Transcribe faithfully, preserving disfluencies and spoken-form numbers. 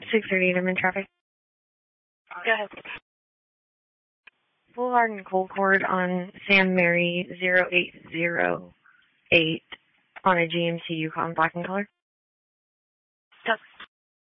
six thirty-eight, I'm in traffic. Go ahead. Boulevard and Cold Cord on Sam Mary zero eight zero eight on a G M C Yukon black and color.